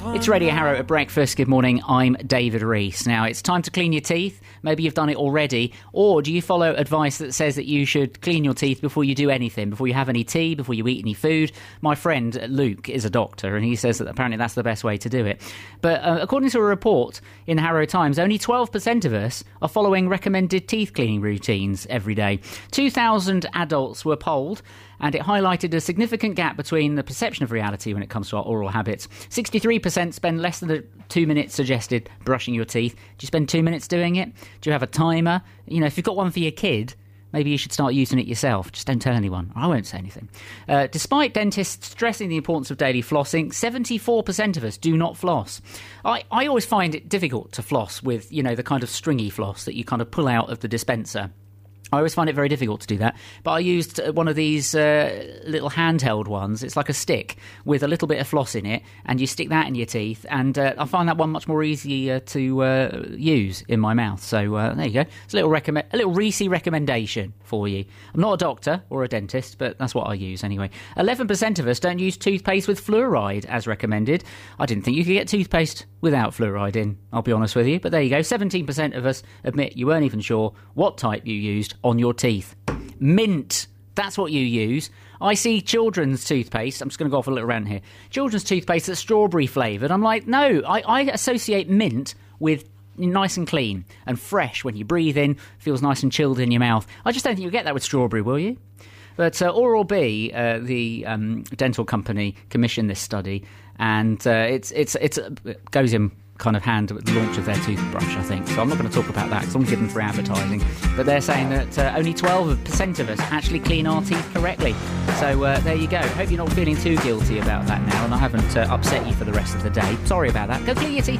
It's Radio Harrow at breakfast. Good morning, I'm David Rees. Now, it's time to clean your teeth. Maybe you've done it already. Or do you follow advice that says that you should clean your teeth before you do anything, before you have any tea, before you eat any food? My friend Luke is a doctor, and he says that apparently that's the best way to do it. But according to a report in the Harrow Times, only 12% of us are following recommended teeth cleaning routines every day. 2,000 adults were polled, and it highlighted a significant gap between the perception of reality when it comes to our oral habits. 63% spend less than the 2 minutes suggested brushing your teeth. Do you spend 2 minutes doing it? Do you have a timer? You know, if you've got one for your kid, maybe you should start using it yourself. Just don't tell anyone. I won't say anything. Despite dentists stressing the importance of daily flossing, 74% of us do not floss. I always find it difficult to floss with, you know, the kind of stringy floss that you kind of pull out of the dispenser. I always find it very difficult to do that. But I used one of these little handheld ones. It's like a stick with a little bit of floss in it, and you stick that in your teeth. And I find that one much more easy to use in my mouth. So there you go. It's a little Reese recommendation for you. I'm not a doctor or a dentist, but that's what I use anyway. 11% of us don't use toothpaste with fluoride as recommended. I didn't think you could get toothpaste without fluoride in, I'll be honest with you. But there you go. 17% of us admit you weren't even sure what type you used on your teeth. Mint, that's what you use. I see children's toothpaste, I'm just going to go off a little rant here, children's toothpaste that's strawberry flavoured. I'm like, no, I associate mint with nice and clean and fresh. When you breathe in, feels nice and chilled in your mouth. I just don't think you'll get that with strawberry, will you? But Oral-B, the dental company, commissioned this study, and it goes in kind of hand with the launch of their toothbrush, I think. So I'm not going to talk about that because I'm given for advertising. But they're saying that only 12% of us actually clean our teeth correctly. So there you go. Hope you're not feeling too guilty about that now, and I haven't upset you for the rest of the day. Sorry about that. Go clean your teeth.